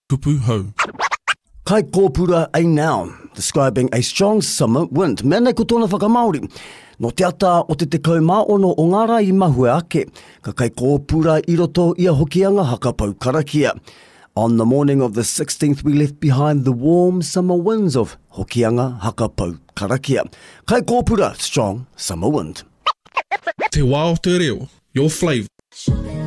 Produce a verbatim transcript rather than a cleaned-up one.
Tupu hau. Kai kōpura a noun, describing a strong summer wind. Mena ko tōna whakamauri. No te ata o te te kaumāono o ngara I mahue ake, ka kai kōpura I roto I a hokianga hakapau karakia. On the morning of the sixteenth, we left behind the warm summer winds of hokianga hakapau karakia. Kai kōpura, strong summer wind. Te wā o te reo, your flavour.